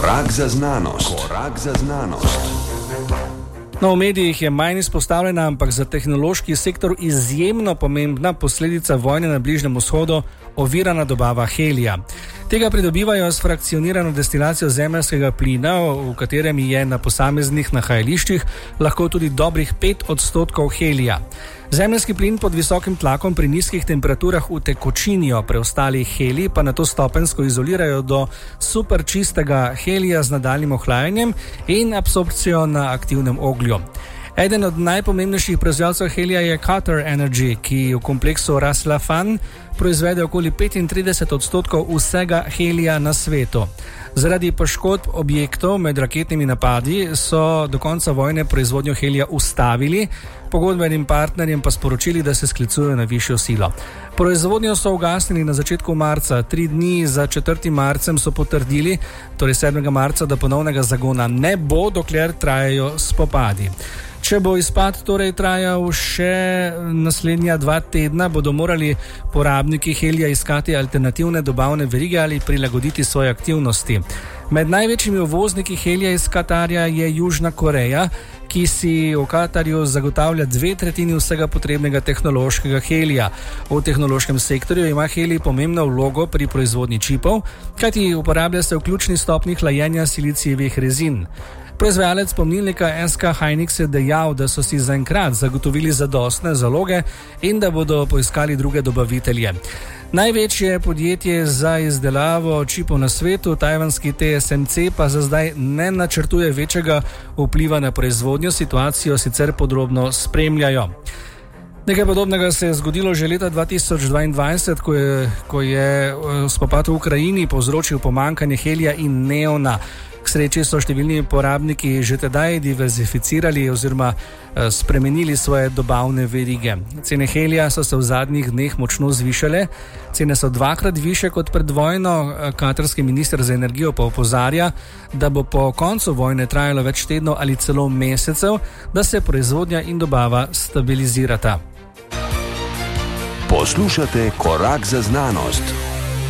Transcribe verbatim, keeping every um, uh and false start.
Korak za znanost. Korak za znanost. No, v medijih je manj izpostavljena, ampak za tehnološki sektor izjemno pomembna posledica vojne na Bližnjem vzhodu, ovirana dobava helija. Tega pridobivajo s frakcionirano destilacijo zemeljskega plina, v katerem je na posameznih nahajališčih lahko tudi dobrih pet odstotkov helija. Zemeljski plin pod visokim tlakom pri nizkih temperaturah utekočinijo, preostali helij pa nato stopensko izolirajo do super čistega helija z nadaljnjim ohlajanjem in absorpcijo na aktivnem oglju. Eden od najpomembnejših proizvajalcev helija je Qatar Energy, ki v kompleksu Ras Laffan proizvede okoli petintrideset odstotkov vsega helija na svetu. Zaradi poškodb objektov med raketnimi napadi so do konca vojne proizvodnjo helija ustavili, pogodbenim partnerjem pa sporočili, da se sklicujejo na višjo silo. Proizvodnjo so ugasnili na začetku marca, tri dni za četrtim marcem so potrdili, torej sedmega marca, da ponovnega zagona ne bo, dokler trajajo spopadi. Če bo izpad torej trajal še naslednja dva tedna, bodo morali porabniki helija iskati alternativne dobavne verige ali prilagoditi svoje aktivnosti. Med največjimi uvozniki helija iz Katarja je Južna Koreja, ki si v Katarju zagotavlja dve tretjini vsega potrebnega tehnološkega helija. V tehnološkem sektorju ima helij pomembno vlogo pri proizvodnji čipov, kajti uporablja se v ključni stopnji hlajenja silicijevih rezin. Proizvajalec pomnilnika S K Hynix je dejal, da so si zaenkrat zagotovili zadostne zaloge in da bodo poiskali druge dobavitelje. Največje podjetje za izdelavo čipov na svetu, tajvanski T S M C, pa za zdaj ne načrtuje večjega vpliva na proizvodnjo, situacijo sicer podrobno spremljajo. Nekaj podobnega se je zgodilo že leta dva tisoč dvaindvajset, ko je, ko je spopad v Ukrajini povzročil pomanjkanje helija in neona. K sreči so številni porabniki že tedaj diverzificirali oziroma spremenili svoje dobavne verige. Cene helija so se v zadnjih dneh močno zvišale, cene so dvakrat više kot pred vojno. Katarski minister za energijo pa opozarja, da bo po koncu vojne trajalo več tednov ali celo mesecev, da se proizvodnja in dobava stabilizirata. Poslušate Korak za znanost.